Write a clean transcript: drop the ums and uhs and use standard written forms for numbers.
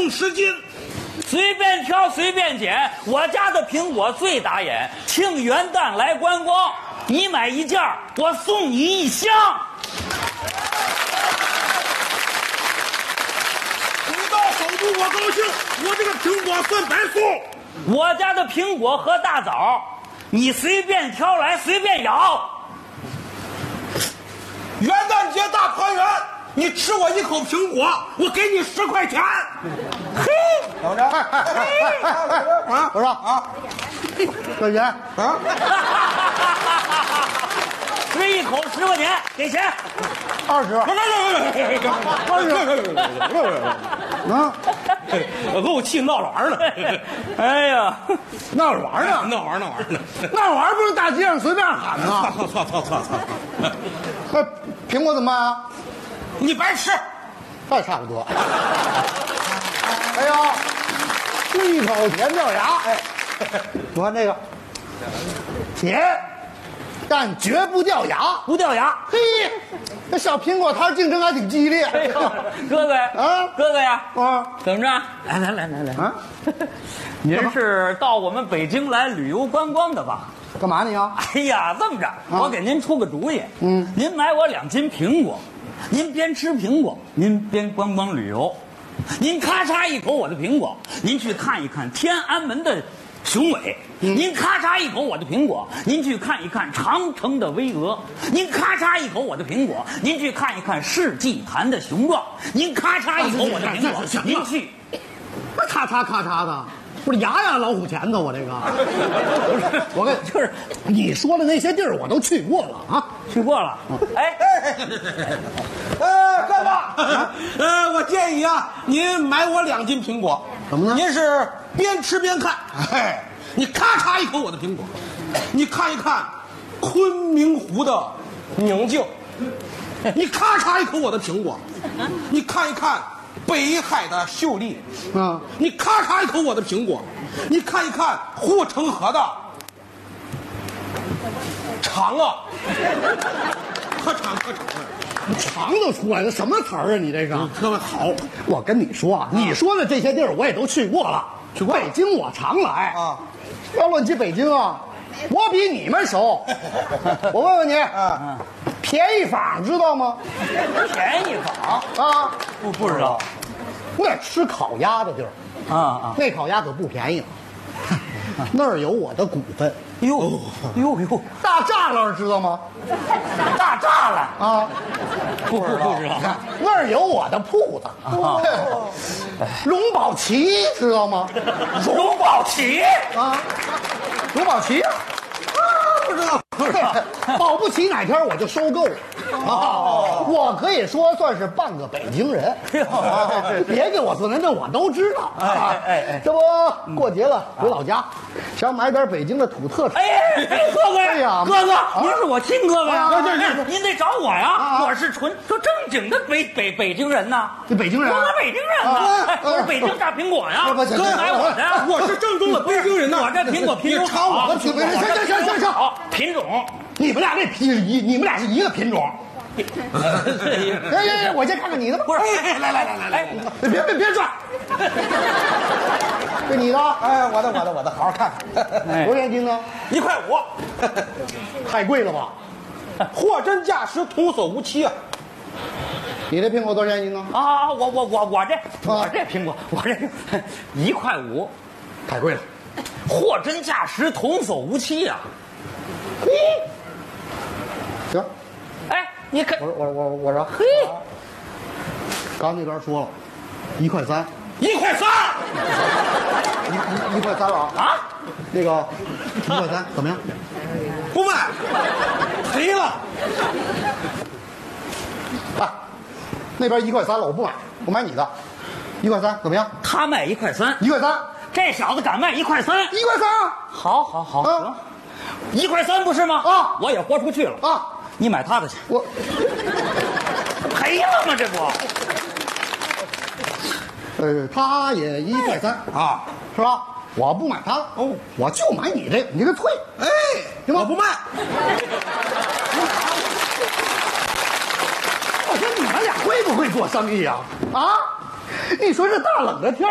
共10斤。 随便挑随便拣，我家的苹果最打眼，庆元旦来观光，你买1件我送你1箱。 你到首都我高兴，我这个苹果算白送。 我家的苹果和大枣，你随便挑来随便咬。 元旦节大团圆，你吃我1口苹果，我给你10块钱。 嘿， 等着，啊，我说啊，小钱啊， 吃1口10块钱，给钱。 20，啊， 给我气闹着玩呢。 哎呀， 闹着玩呢， 闹玩呢。 那玩意儿不是大街上随便喊呢。 错。 那苹果怎么办啊？ 你白吃。 那差不多。哎呀，一口甜掉牙。哎，我看这个，甜，但绝不掉牙。 不掉牙。 嘿，这小苹果摊竞争还挺激烈。 哎呦，哥哥呀， 啊哥哥呀， 啊怎么着？来啊！ 您是到我们北京来旅游观光的吧？ 干嘛你啊？ 哎呀，这么着，我给您出个主意。您买我2斤苹果，您边吃苹果，您边观光旅游。您咔嚓一口我的苹果，您去看一看天安门的雄伟。您咔嚓一口我的苹果，您去看一看长城的巍峨。您咔嚓一口我的苹果，您去看一看世纪坛的雄壮。您咔嚓一口我的苹果，您去。 那咔嚓咔嚓的，不是牙老虎钳子，我这个不是，我跟就是你说的那些地儿我都去过了啊， 去过了。哎， 干爸，我建议啊，您买我2斤苹果。 怎么呢？ 您是边吃边看。哎，你咔嚓一口我的苹果，你看一看昆明湖的宁静；你咔嚓一口我的苹果，你看一看北海的秀丽。 啊， 你咔嚓一口我的苹果，你看一看护城河的长啊，可长。 长都出来了，什么词儿啊？你这个特别好。 我跟你说啊，你说的这些地儿我也都去过了， 去过北京我常来啊。 要论起北京啊，我比你们熟。我问问你，便宜坊知道吗？ 便宜坊啊， 不知道。 那吃烤鸭的地儿啊， 那烤鸭可不便宜了。那儿有我的股份。 哟， 大栅栏知道吗？ 大栅栏啊， 不知道。 那儿有我的铺子。荣宝奇知道吗？ 荣宝奇啊，荣宝奇啊，不知道。保不齐哪天我就收购了。我可以说算是半个北京人。别给我做人，这我都知道。这不过节了，回老家，想买点北京的土特产。 哥哥呀，哥哥，您是我亲哥哥呀，您得找我呀，我是正经的北京人呐。 你北京人？ 我北京人呢，我是北京大苹果呀，哥买我的呀， 我是正宗的北京人呐。 我这苹果品种尝我的苹果，行， 好品种。 你们俩这你们俩是一个品种。我先看看你的吧。 不是， 来， 别转。这你的？ 哎，我的，好好看看。 多少钱斤呢 ？1块5， 太贵了吧？ 货真价实，童叟无欺啊！ 你这苹果多少钱斤呢？ 啊，我这苹果，我这1块5， 太贵了。 货真价实，童叟无欺呀。 行。 哎，你看， 我说， 嘿， 刚那边说了，1块3。 1块3，1 块3了啊！那个1块3怎么样？ 不卖，赔了。 啊，那边1块3了，我不买，我买你的，1块3怎么样？ 他卖1块3， 1块3， 这小子敢卖1块3，1块 3， 好，行，1块3不是吗？ 啊， 我也豁出去了啊！ 你买他的去， 我赔了吗？这不， 他也1块3 啊， 是吧？我不买他哦，我就买你这个，你这个脆， 哎， 行吗？ 我不卖。 我说你们俩会不会做生意啊？啊，你说这大冷的天